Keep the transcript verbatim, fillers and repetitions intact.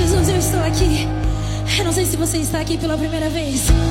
Jesus, eu estou aqui. Eu não sei se você está aqui pela primeira vez.